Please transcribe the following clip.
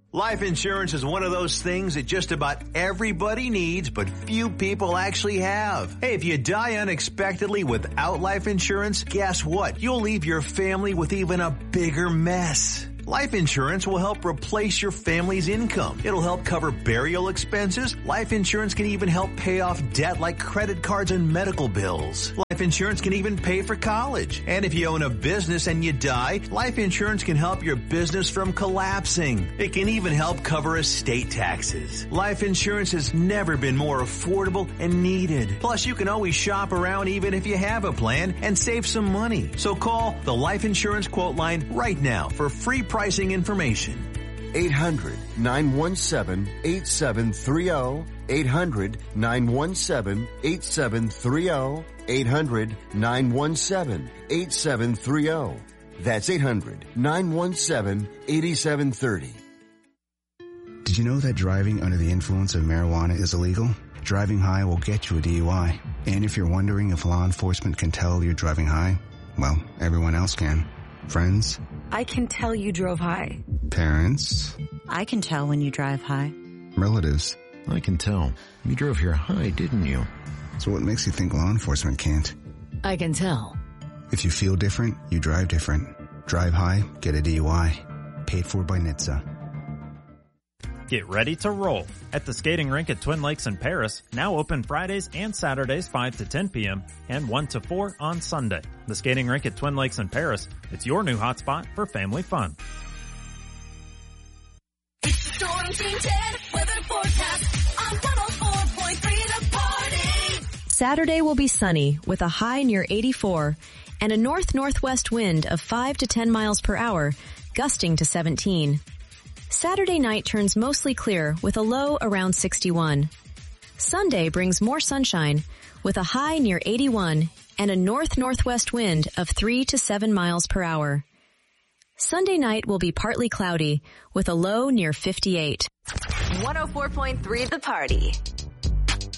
Life insurance is one of those things that just about everybody needs, but few people actually have. Hey, if you die unexpectedly without life insurance, guess what? You'll leave your family with even a bigger mess. Life insurance will help replace your family's income. It'll help cover burial expenses. Life insurance can even help pay off debt like credit cards and medical bills. Life insurance can even pay for college. And if you own a business and you die, life insurance can help your business from collapsing. It can even help cover estate taxes. Life insurance has never been more affordable and needed. Plus, you can always shop around even if you have a plan and save some money. So call the Life Insurance Quote Line right now for free pricing information. 800-917-8730. 800-917-8730. 800-917-8730. That's 800-917-8730. Did you know that driving under the influence of marijuana is illegal? Driving high will get you a DUI. And if you're wondering if law enforcement can tell you're driving high, well, everyone else can. Friends? I can tell you drove high. Parents? I can tell when you drive high. Relatives? I can tell. You drove here high, didn't you? So what makes you think law enforcement can't? I can tell. If you feel different, you drive different. Drive high, get a DUI. Paid for by NHTSA. Get ready to roll at the skating rink at Twin Lakes in Paris, now open Fridays and Saturdays 5 to 10 p.m. and 1 to 4 on Sunday. The skating rink at Twin Lakes in Paris, it's your new hotspot for family fun. It's the Storm Team 10 weather forecast on 104.3 The Party. Saturday will be sunny with a high near 84 and a north-northwest wind of 5 to 10 miles per hour, gusting to 17. Saturday night turns mostly clear with a low around 61. Sunday brings more sunshine with a high near 81 and a north-northwest wind of 3 to 7 miles per hour. Sunday night will be partly cloudy with a low near 58. 104.3 The Party.